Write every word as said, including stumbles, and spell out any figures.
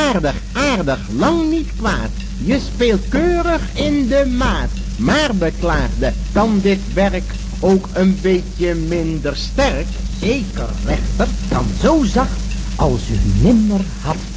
aardig, aardig, lang niet kwaad. Je speelt keurig in de maat. Maar beklaagde, kan dit werk ook een beetje minder sterk? Zeker, rechter, dan zo zacht als u nimmer had